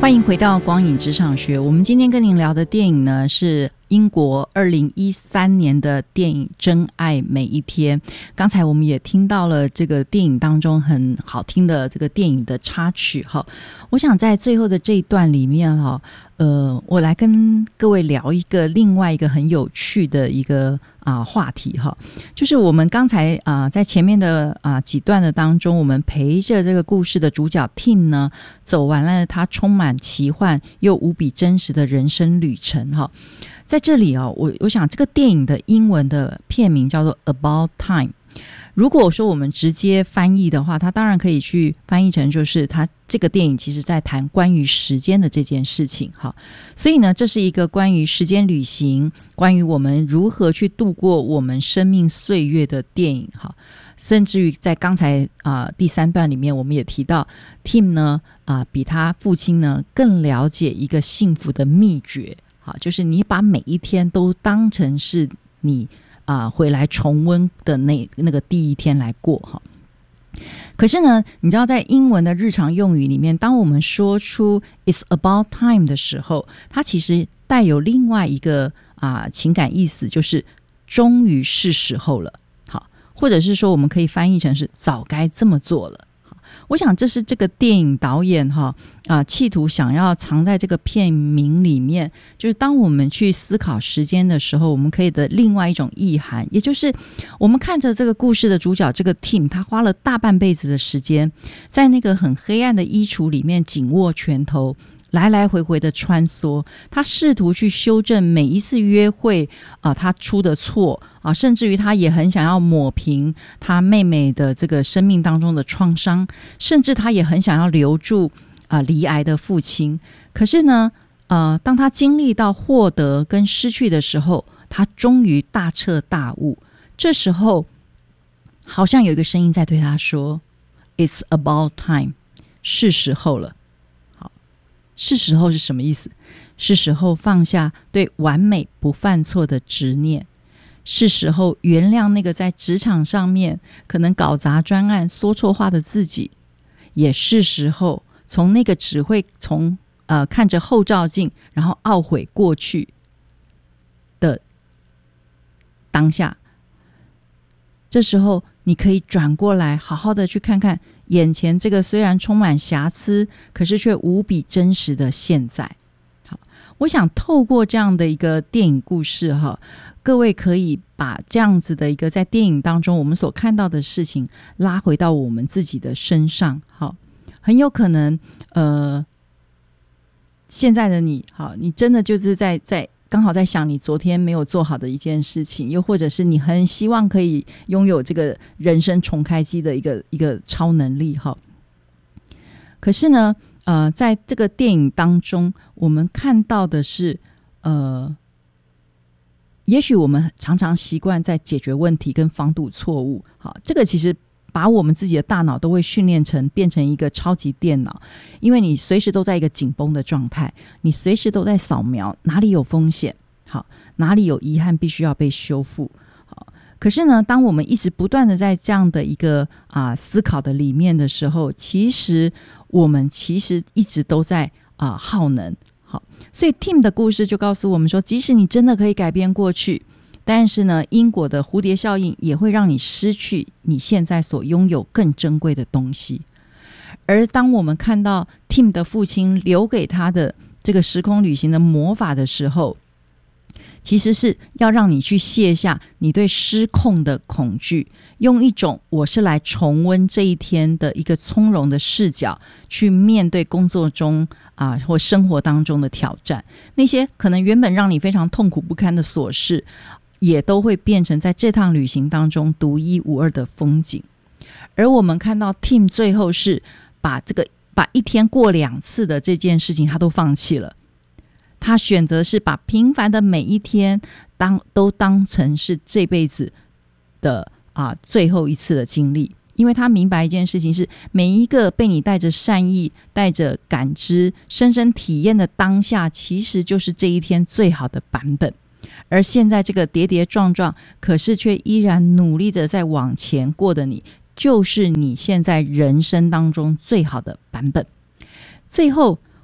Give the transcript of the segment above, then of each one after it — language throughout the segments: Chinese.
欢迎回到光影职场学。我们今天跟您聊的电影呢，是英国2013年的电影《真爱每一天》。刚才我们也听到了这个电影当中很好听的这个电影的插曲哈。我想在最后的这一段里面哈，我来跟各位聊一个另外一个很有趣的一个话题哈，就是我们刚才在前面的几段的当中，我们陪着这个故事的主角 Tim 呢，走完了他充满奇幻又无比真实的人生旅程哈。在这里我想这个电影的英文的片名叫做 About Time。如果说我们直接翻译的话，它当然可以去翻译成就是它这个电影其实在谈关于时间的这件事情哈。所以呢，这是一个关于时间旅行，关于我们如何去度过我们生命岁月的电影哈。甚至于在刚才第3段里面，我们也提到 Tim 呢比他父亲呢更了解一个幸福的秘诀，好，就是你把每一天都当成是你回来重温的那个第一天来过哈。可是呢，你知道在英文的日常用语里面，当我们说出 It's about time 的时候，它其实带有另外一个情感意思，就是终于是时候了，好，或者是说我们可以翻译成是早该这么做了。我想这是这个电影导演企图想要藏在这个片名里面，就是当我们去思考时间的时候，我们可以的另外一种意涵，也就是我们看着这个故事的主角这个 Tim， 他花了大半辈子的时间在那个很黑暗的衣橱里面紧握拳头，来来回回的穿梭，他试图去修正每一次约会他出的错甚至于他也很想要抹平他妹妹的这个生命当中的创伤，甚至他也很想要留住罹癌的父亲。可是呢当他经历到获得跟失去的时候，他终于大彻大悟。这时候好像有一个声音在对他说 It's about time， 是时候了。是时候是什么意思？是时候放下对完美不犯错的执念，是时候原谅那个在职场上面可能搞砸专案说错话的自己，也是时候从那个只会看着后照镜然后懊悔过去的当下，这时候你可以转过来好好的去看看眼前这个虽然充满瑕疵可是却无比真实的现在。好，我想透过这样的一个电影故事各位可以把这样子的一个在电影当中我们所看到的事情拉回到我们自己的身上。好，很有可能现在的你你真的就是在刚好在想你昨天没有做好的一件事情，又或者是你很希望可以拥有这个人生重开机的一个超能力可是呢在这个电影当中我们看到的是也许我们常常习惯在解决问题跟防堵错误。好，这个其实把我们自己的大脑都会训练成变成一个超级电脑，因为你随时都在一个紧绷的状态，你随时都在扫描哪里有风险，好，哪里有遗憾必须要被修复。好，可是呢当我们一直不断的在这样的一个思考的里面的时候，其实我们一直都在耗能。好，所以 Tim 的故事就告诉我们说，即使你真的可以改变过去，但是呢因果的蝴蝶效应也会让你失去你现在所拥有更珍贵的东西。而当我们看到 Tim 的父亲留给他的这个时空旅行的魔法的时候，其实是要让你去卸下你对失控的恐惧，用一种我是来重温这一天的一个从容的视角去面对工作中或生活当中的挑战。那些可能原本让你非常痛苦不堪的琐事，也都会变成在这趟旅行当中独一无二的风景。而我们看到 Tim 最后是把一天过2次的这件事情他都放弃了，他选择是把平凡的每一天都当成是这辈子的最后一次的经历。因为他明白一件事情是，每一个被你带着善意带着感知深深体验的当下，其实就是这一天最好的版本。而现在这个跌跌撞撞可是却依然努力的在往前过的你，就是你现在人生当中最好的版本。最后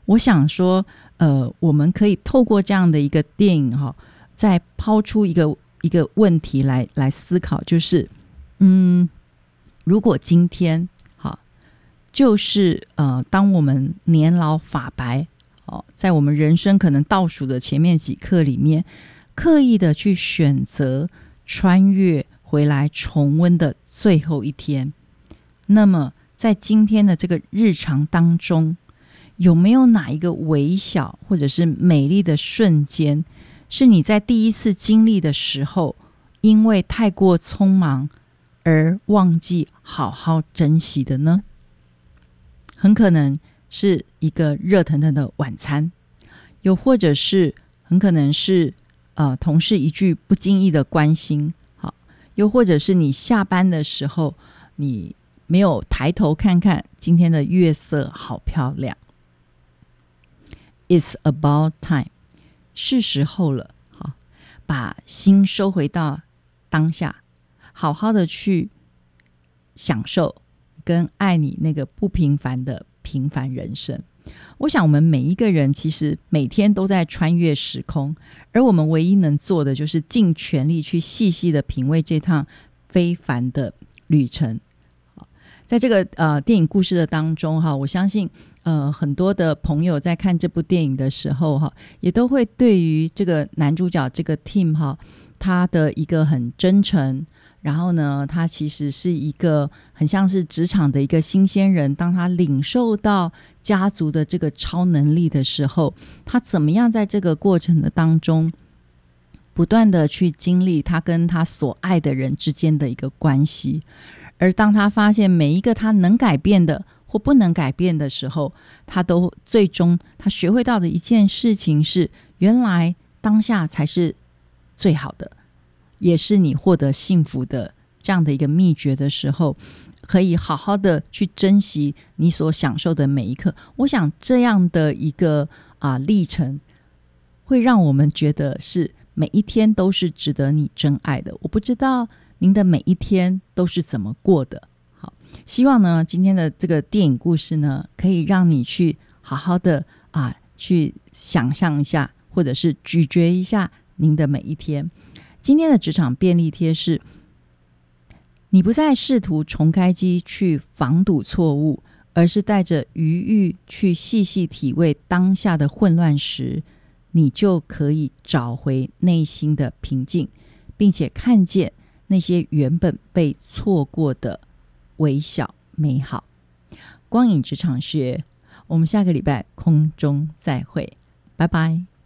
我想说我们可以透过这样的一个电影再抛出一个问题来思考，就是如果今天就是当我们年老发白在我们人生可能倒数的前面几刻里面，刻意的去选择穿越回来重温的最后一天，那么在今天的这个日常当中，有没有哪一个微小或者是美丽的瞬间，是你在第一次经历的时候因为太过匆忙而忘记好好珍惜的呢？很可能是一个热腾腾的晚餐，又或者是很可能是同事一句不经意的关心，又或者是你下班的时候你没有抬头看看今天的月色好漂亮。 It's about time， 是时候了，把心收回到当下，好好的去享受跟爱你那个不平凡的平凡人生。我想我们每一个人其实每天都在穿越时空，而我们唯一能做的就是尽全力去细细的品味这趟非凡的旅程。在这个电影故事的当中我相信很多的朋友在看这部电影的时候也都会对于这个男主角这个 Tim 他的一个很真诚，然后呢他其实是一个很像是职场的一个新鲜人，当他领受到家族的这个超能力的时候，他怎么样在这个过程的当中不断的去经历他跟他所爱的人之间的一个关系，而当他发现每一个他能改变的或不能改变的时候，他都最终他学会到的一件事情是，原来当下才是最好的，也是你获得幸福的这样的一个秘诀的时候，可以好好的去珍惜你所享受的每一刻。我想这样的一个历程会让我们觉得是每一天都是值得你珍爱的。我不知道您的每一天都是怎么过的。好，希望呢今天的这个电影故事呢，可以让你去好好的去想象一下，或者是咀嚼一下您的每一天。今天的职场便利贴是，你不再试图重开机去防堵错误，而是带着余裕去细细体味当下的混乱时，你就可以找回内心的平静，并且看见那些原本被错过的微小美好。光影职场学，我们下个礼拜空中再会，拜拜。